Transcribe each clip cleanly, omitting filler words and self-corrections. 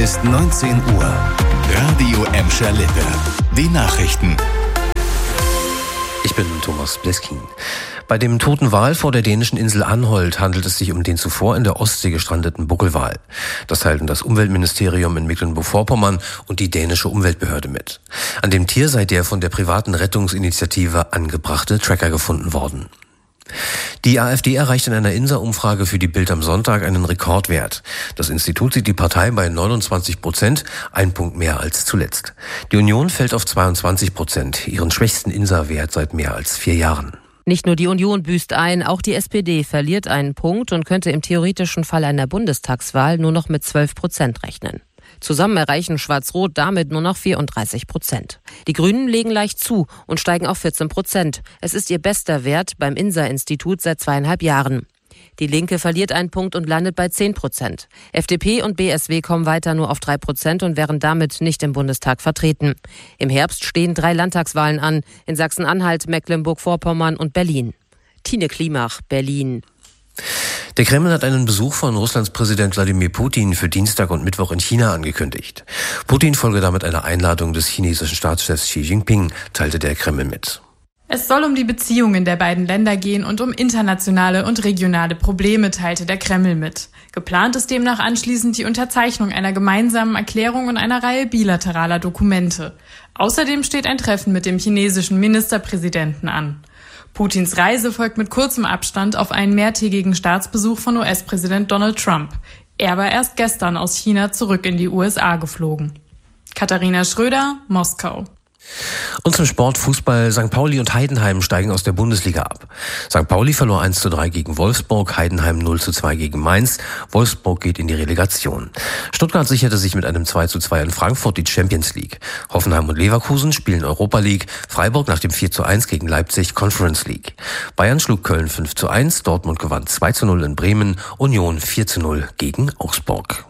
ist 19 Uhr. Radio Emscher Lippe. Die Nachrichten. Ich bin Thomas Bleskin. Bei dem toten Wal vor der dänischen Insel Anholt handelt es sich um den zuvor in der Ostsee gestrandeten Buckelwal. Das teilten das Umweltministerium in Mecklenburg-Vorpommern und die dänische Umweltbehörde mit. An dem Tier sei der von der privaten Rettungsinitiative angebrachte Tracker gefunden worden. Die AfD erreicht in einer INSA-Umfrage für die Bild am Sonntag einen Rekordwert. Das Institut sieht die Partei bei 29%, ein Punkt mehr als zuletzt. Die Union fällt auf 22%, ihren schwächsten INSA-Wert seit mehr als 4 Jahren. Nicht nur die Union büßt ein, auch die SPD verliert einen Punkt und könnte im theoretischen Fall einer Bundestagswahl nur noch mit 12% rechnen. Zusammen erreichen Schwarz-Rot damit nur noch 34%. Die Grünen legen leicht zu und steigen auf 14%. Es ist ihr bester Wert beim INSA-Institut seit 2,5 Jahren. Die Linke verliert einen Punkt und landet bei 10%. FDP und BSW kommen weiter nur auf 3% und wären damit nicht im Bundestag vertreten. Im Herbst stehen 3 Landtagswahlen an, in Sachsen-Anhalt, Mecklenburg-Vorpommern und Berlin. Tine Klimach, Berlin. Der Kreml hat einen Besuch von Russlands Präsident Wladimir Putin für Dienstag und Mittwoch in China angekündigt. Putin folge damit einer Einladung des chinesischen Staatschefs Xi Jinping, teilte der Kreml mit. Es soll um die Beziehungen der beiden Länder gehen und um internationale und regionale Probleme, teilte der Kreml mit. Geplant ist demnach anschließend die Unterzeichnung einer gemeinsamen Erklärung und einer Reihe bilateraler Dokumente. Außerdem steht ein Treffen mit dem chinesischen Ministerpräsidenten an. Putins Reise folgt mit kurzem Abstand auf einen mehrtägigen Staatsbesuch von US-Präsident Donald Trump. Er war erst gestern aus China zurück in die USA geflogen. Katharina Schröder, Moskau. Und zum Sport Fußball. St. Pauli und Heidenheim steigen aus der Bundesliga ab. St. Pauli verlor 1:3 gegen Wolfsburg, Heidenheim 0:2 gegen Mainz. Wolfsburg geht in die Relegation. Stuttgart sicherte sich mit einem 2:2 in Frankfurt die Champions League. Hoffenheim und Leverkusen spielen Europa League. Freiburg nach dem 4:1 gegen Leipzig Conference League. Bayern schlug Köln 5:1, Dortmund gewann 2:0 in Bremen, Union 4:0 gegen Augsburg.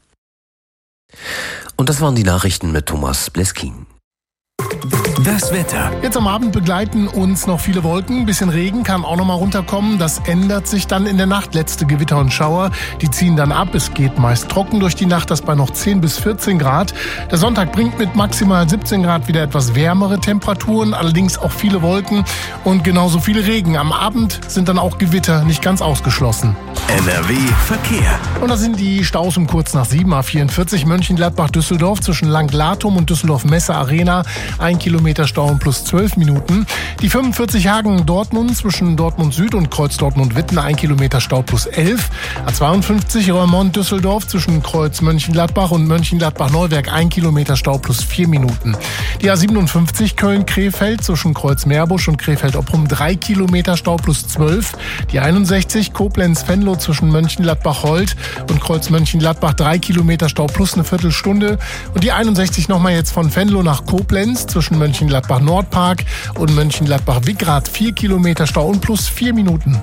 Und das waren die Nachrichten mit Thomas Bleskin. Das Wetter. Jetzt am Abend begleiten uns noch viele Wolken. Ein bisschen Regen kann auch noch mal runterkommen. Das ändert sich dann in der Nacht. Letzte Gewitter und Schauer, die ziehen dann ab. Es geht meist trocken durch die Nacht, das bei noch 10 bis 14 Grad. Der Sonntag bringt mit maximal 17 Grad wieder etwas wärmere Temperaturen, allerdings auch viele Wolken und genauso viel Regen. Am Abend sind dann auch Gewitter nicht ganz ausgeschlossen. NRW Verkehr. Und das sind die Staus um kurz nach 7, A44 Mönchengladbach-Düsseldorf zwischen Lang-Latum und Düsseldorf-Messe-Arena. 1 Kilometer Stau und plus 12 Minuten. Die 45 Hagen-Dortmund zwischen Dortmund Süd und Kreuz Dortmund-Witten 1 Kilometer Stau plus 11. A52 Reumont-Düsseldorf zwischen Kreuz Mönchengladbach und Mönchengladbach-Neuwerk 1 Kilometer Stau plus 4 Minuten. Die A57 Köln-Krefeld zwischen Kreuz Meerbusch und Krefeld-Opprum 3 Kilometer Stau plus 12. Die 61 Koblenz-Venlo zwischen Mönchengladbach-Holt und Kreuz Mönchengladbach 3 Kilometer Stau plus eine Viertelstunde. Und die 61 nochmal jetzt von Venlo nach Koblenz zwischen Mönchengladbach-Nordpark und Mönchengladbach-Wickrath 4 Kilometer Stau und plus 4 Minuten.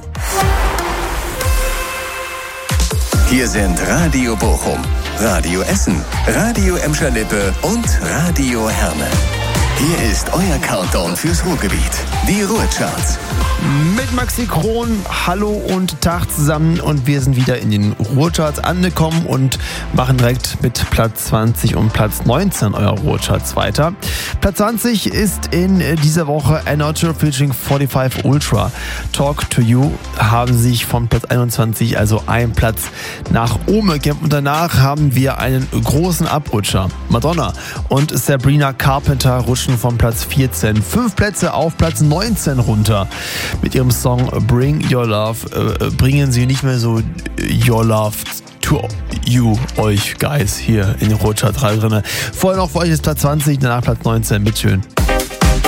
Hier sind Radio Bochum, Radio Essen, Radio Emscher Lippe und Radio Herne. Hier ist euer Countdown fürs Ruhrgebiet. Die Ruhrcharts. Mit Maxi Kron, hallo und Tag zusammen und wir sind wieder in den Ruhrcharts angekommen und machen direkt mit Platz 20 und Platz 19 eurer Ruhrcharts weiter. Platz 20 ist in dieser Woche Anotter featuring 45 Ultra. Talk to You haben sich von Platz 21, also einen Platz nach oben gekämpft und danach haben wir einen großen Abrutscher. Madonna und Sabrina Carpenter rutschen von Platz 14 5 Plätze auf Platz 19 runter. Mit ihrem Song Bring Your Love bringen sie nicht mehr so Your Love to You, euch Guys, hier in den Ruhrchart 3 drin. Vorher noch für euch ist Platz 20, danach Platz 19, bitteschön.